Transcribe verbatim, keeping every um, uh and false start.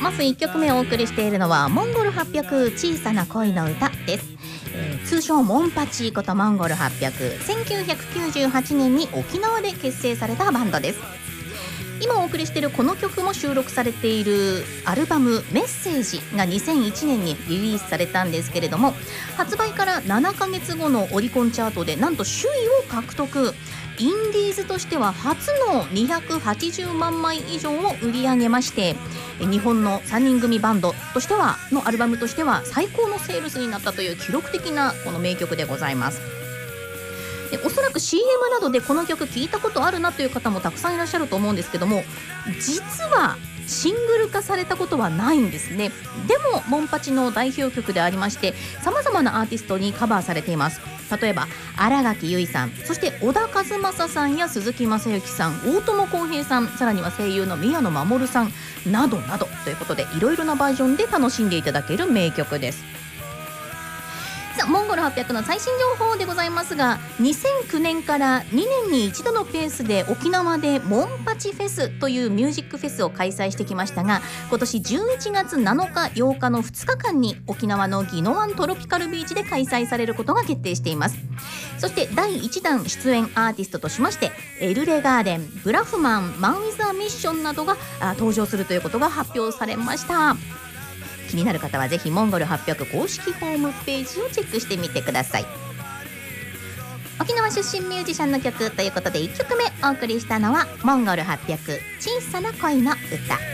まずいっきょくめをお送りしているのはモンゴルはっぴゃく小さな恋の歌です、えー、通称モンパチことモンゴルはっぴゃく、せんきゅうひゃくきゅうじゅうはちねんに沖縄で結成されたバンドです。今お送りしているこの曲も収録されているアルバムメッセージがにせんいちねんにリリースされたんですけれども、発売からななかげつごのオリコンチャートでなんと首位を獲得。インディーズとしては初のにひゃくはちじゅうまんまい以上を売り上げまして、日本のさんにん組バンドとしてはのアルバムとしては最高のセールスになったという記録的なこの名曲でございます。でおそらく シーエム などでこの曲聞いたことあるなという方もたくさんいらっしゃると思うんですけども、実はシングル化されたことはないんですね。でもモンパチの代表曲でありまして、さまざまなアーティストにカバーされています。例えば新垣結衣さん、そして小田和正さんや鈴木雅之さん、大友康平さん、さらには声優の宮野真守さんなどなどということで、いろいろなバージョンで楽しんでいただける名曲です。さあモンゴルはっぴゃくの最新情報でございますが、にせんきゅうねんからにねんに一度のペースで沖縄でモンパチフェスというミュージックフェスを開催してきましたが、今年じゅういちがつなのかようかのふつかかんに沖縄の宜野湾トロピカルビーチで開催されることが決定しています。そしてだいいちだん出演アーティストとしまして、エルレガーデン、ブラフマン、マンウィザーミッションなどが登場するということが発表されました。気になる方はぜひモンゴルはっぴゃく公式ホームページをチェックしてみてください。沖縄出身ミュージシャンの曲ということで、いっきょくめお送りしたのはモンゴルはっぴゃく小さな恋の歌。